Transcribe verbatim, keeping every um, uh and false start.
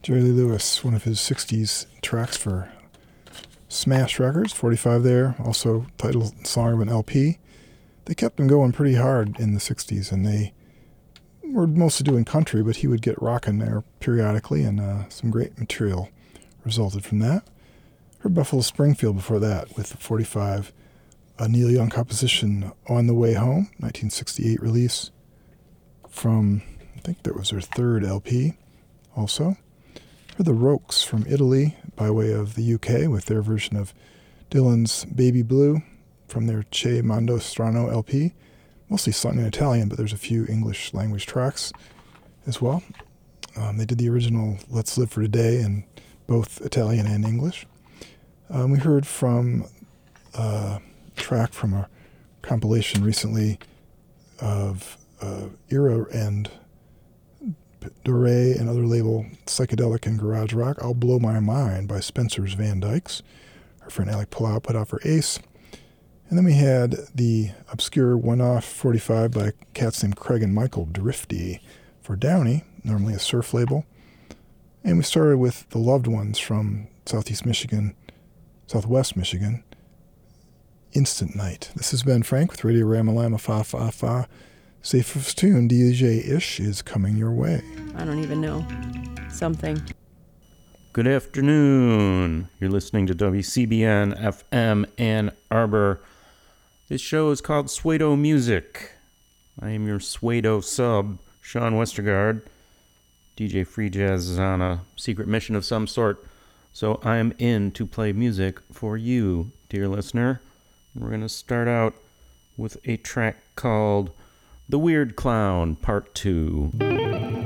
Jerry Lee Lewis, one of his sixties tracks for Smash Records, forty-five there, also title song of an L P. They kept him going pretty hard in the sixties, and they were mostly doing country, but he would get rocking there periodically, and uh, some great material resulted from that. Heard Buffalo Springfield before that with the forty-five, a Neil Young composition, On the Way Home, nineteen sixty-eight release from, I think that was their third L P also. Heard the Rokes from Italy by way of the U K with their version of Dylan's Baby Blue from their Che Mondo Strano L P, mostly sung in Italian, but there's a few English language tracks as well. Um, they did the original Let's Live for Today in both Italian and English. Um, we heard from a track from a compilation recently of uh, Era and Dore and other label Psychedelic and Garage Rock, I'll Blow My Mind by Spencer's Van Dykes. Our friend Alec Palau put out for Ace. And then we had the obscure one-off forty-five by cats named Craig and Michael Drifty for Downey, normally a surf label. And we started with the Loved Ones from Southeast Michigan, Southwest Michigan, Instant Night. This has been Frank with Radio Ramalama Fa Fa Fa. Safest tune, D J Ish, is coming your way. I don't even know. Something. Good afternoon. You're listening to W C B N F M Ann Arbor. This show is called Suedo Music. I am your Suedo sub, Sean Westergaard. D J Free Jazz is on a secret mission of some sort, so I am in to play music for you, dear listener. We're going to start out with a track called The Weird Clown, Part two.